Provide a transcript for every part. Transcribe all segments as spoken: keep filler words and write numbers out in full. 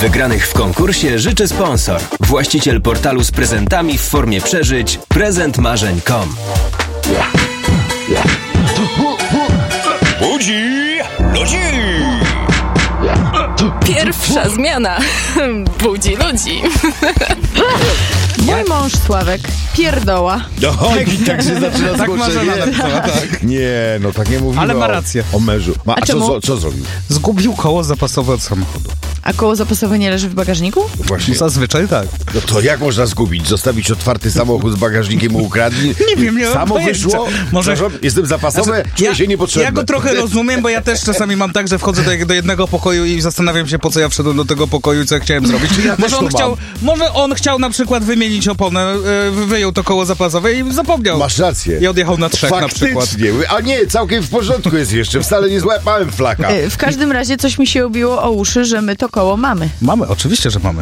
Wygranych w konkursie życzy sponsor. Właściciel portalu z prezentami w formie przeżyć prezent marzeń kropka com. Budzi ludzi! Pierwsza zmiana budzi ludzi. Mój mąż Sławek pierdoła. No, i tak się zaczyna Tak Marzena napisała, tak. Nie, no tak nie mówimy. Ale ma o- rację. O mężu. Ma, a A co, czemu? co, co zrobił? Zgubił koło zapasowe od samochodu. A koło zapasowe nie leży w bagażniku? Właśnie. Zazwyczaj tak. No to jak można zgubić? Zostawić otwarty samochód z bagażnikiem i ukradli? Nie wiem, nie mam Samo pojęcia. wyszło? Może- Przepraszam, jestem zapasowy, czuję ja, się niepotrzebny. ja go trochę rozumiem, bo ja też czasami mam tak, że wchodzę do, do jednego pokoju i zastanawiam się, po co ja wszedłem do tego pokoju i co ja chciałem zrobić. Ja też może, on to chciał, mam. może on chciał na przykład wymienić oponę, y, wyjął to koło zapasowe i zapomniał. Masz rację. I odjechał na trzech na przykład. Faktycznie. A nie, całkiem w porządku jest jeszcze. Wcale nie złapałem flaka. E, W każdym razie coś mi się obiło o uszy, że my to koło mamy. Mamy, oczywiście, że mamy.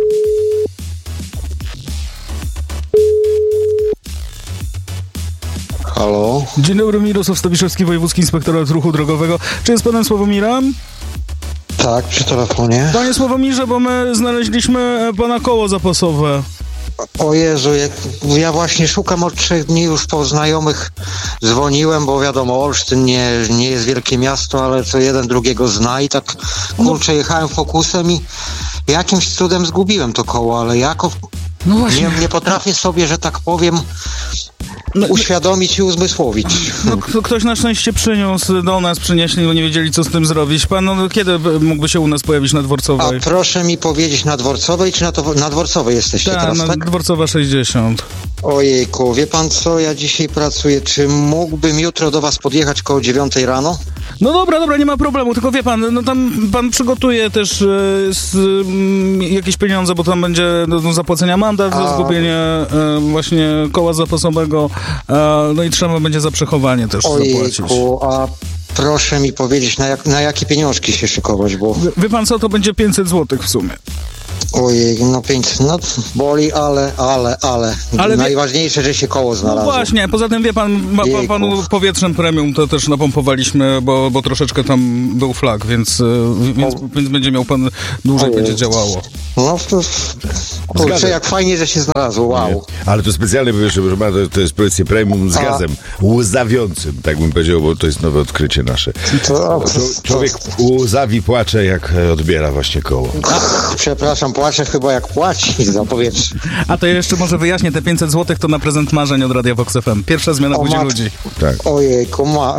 Halo? Dzień dobry, Mirosław Stawiszewski, Wojewódzki Inspektorat Ruchu Drogowego. Czy jest panem Sławomirem? Tak, przy telefonie. Panie Sławomirze, bo my znaleźliśmy e, pana koło zapasowe. O Jezu, jak, ja właśnie szukam od trzech dni, już po znajomych dzwoniłem, bo wiadomo, Olsztyn nie, nie jest wielkie miasto, ale co jeden drugiego zna i tak, kurczę, jechałem Focusem i jakimś cudem zgubiłem to koło, ale jako No właśnie. nie, nie potrafię sobie, że tak powiem, No, uświadomić i uzmysłowić. no, k- ktoś na szczęście przyniósł do nas, przynieśli, bo nie wiedzieli, co z tym zrobić. Pan, no, kiedy b- mógłby się u nas pojawić na A Dworcowej? proszę mi powiedzieć, na Dworcowej czy na, to, na Dworcowej jesteście Tak, teraz, na tak? Dworcowa sześćdziesiąt. Ojejku, wie pan co, ja dzisiaj pracuję, czy mógłbym jutro do was podjechać koło dziewiątej rano? No dobra, dobra, nie ma problemu, tylko wie pan, no tam pan przygotuje też e, z, mm, jakieś pieniądze, bo tam będzie do, do zapłacenia mandat za A. zgubienie e, właśnie koła zapasowego, e, no i trzeba będzie za przechowanie też zapłacić. Ojejku, a proszę mi powiedzieć, na, jak, na jakie pieniążki się szykować, bo Wie, wie pan co, to będzie pięćset złotych w sumie. ojej, no pięć, no boli, ale, ale, ale, Ale wie- najważniejsze, że się koło No znalazło. właśnie, poza tym wie pan, ma, pa, Jejku. panu powietrzem premium to też napompowaliśmy, bo, bo troszeczkę tam był flag, więc, e, więc, więc będzie miał pan, dłużej Ojej. będzie działało. No to, kurczę, Zgadzam. jak fajnie, że się znalazło, wow. Ale to specjalnie, bo wiesz, proszę pana, to, to jest powiedzmy premium z A. gazem łzawiącym, tak bym powiedział, bo to jest nowe odkrycie nasze. To, to, Czł- Człowiek łzawi płacze, jak e, odbiera właśnie koło. Przepraszam, płaczę chyba jak płaci za powietrze. A to jeszcze może wyjaśnię, te pięćset złotych to na prezent marzeń od Radia Vox F M. Pierwsza zmiana O budzi mat- ludzi. Tak. Ojejku, ma...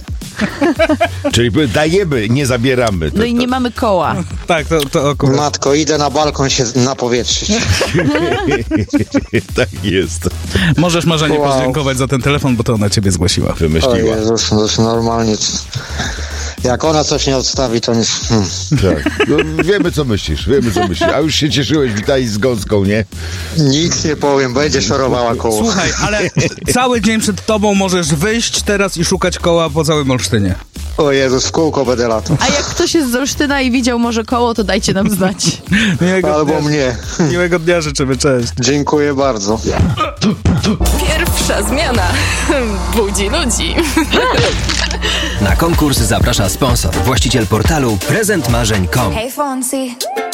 Czyli by- dajemy, nie zabieramy. To, No i nie mamy koła. Tak, to, to akurat. Matko, idę na balkon się napowietrzyć. tak jest. Możesz Marzenie Wow. podziękować za ten telefon, bo to ona ciebie zgłosiła. O Wymyśliła. Jezus, no to normalnie. Jak ona coś nie odstawi, to nie... Hmm. Tak. No, wiemy, co myślisz, wiemy, co myślisz. A już się cieszyłeś, witaj z gąską, nie? Nic nie powiem, będzie szorowała koło. Słuchaj, ale cały dzień przed tobą możesz wyjść teraz i szukać koła po całym Olsztynie. O Jezus, w kółko będę latał. A jak ktoś jest z Olsztyna i widział może koło, to dajcie nam znać. Miłego Albo dnia, mnie. miłego dnia życzymy, cześć. Dziękuję bardzo. Pierwsza zmiana budzi ludzi. Na konkurs zaprasza sponsor. Właściciel portalu prezent marzeń kropka com. Hey Fonzie.